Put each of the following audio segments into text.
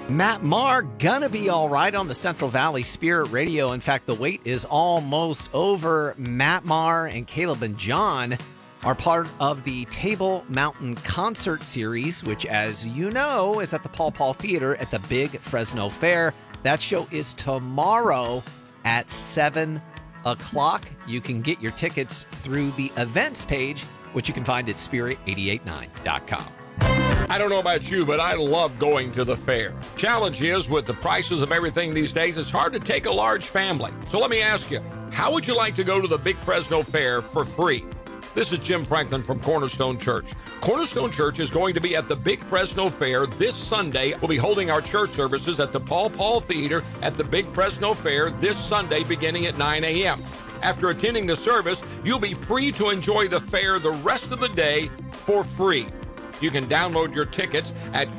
Matt Maher, gonna be all right on the Central Valley Spirit Radio. In fact, the wait is almost over. Matt Maher and Caleb and John are part of the Table Mountain Concert Series, which, as you know, is at the Paul Paul Theater at the Big Fresno Fair. That show is tomorrow at 7 o'clock. You can get your tickets through the events page, which you can find at spirit889.com. I don't know about you, but I love going to the fair. Challenge is, with the prices of everything these days, it's hard to take a large family. So let me ask you, how would you like to go to the Big Fresno Fair for free? This is Jim Franklin from Cornerstone Church. Cornerstone Church is going to be at the Big Fresno Fair this Sunday. We'll be holding our church services at the Paul Paul Theater at the Big Fresno Fair this Sunday beginning at 9 a.m. After attending the service, you'll be free to enjoy the fair the rest of the day for free. You can download your tickets at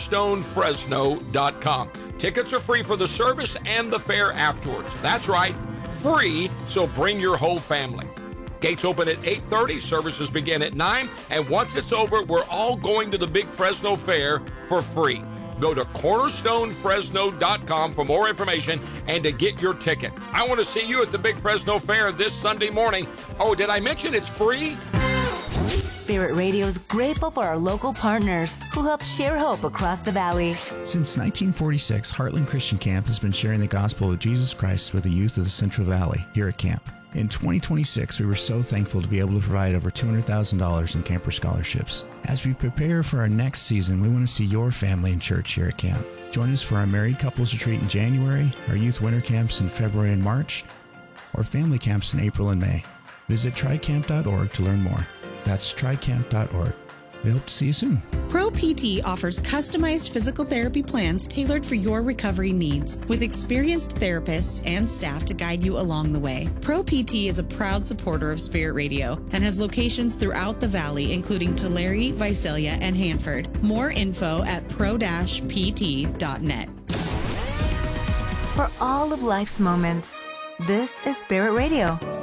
cornerstonefresno.com. Tickets are free for the service and the fair afterwards. That's right, free, so bring your whole family. Gates open at 8:30, services begin at 9, and once it's over, we're all going to the Big Fresno Fair for free. Go to cornerstonefresno.com for more information and to get your ticket. I want to see you at the Big Fresno Fair this Sunday morning. Oh, did I mention it's free? Spirit Radio is grateful for our local partners who help share hope across the valley. Since 1946, Heartland Christian Camp has been sharing the gospel of Jesus Christ with the youth of the Central Valley here at camp. In 2026, we were so thankful to be able to provide over $200,000 in camper scholarships. As we prepare for our next season, we want to see your family in church here at camp. Join us for our married couples retreat in January, our youth winter camps in February and March, or family camps in April and May. Visit tricamp.org to learn more. That's tricamp.org. We hope to see you soon. Pro PT offers customized physical therapy plans tailored for your recovery needs, with experienced therapists and staff to guide you along the way. Pro PT is a proud supporter of Spirit Radio and has locations throughout the valley, including Tulare, Visalia, and Hanford. More info at pro-pt.net. For all of life's moments, this is Spirit Radio.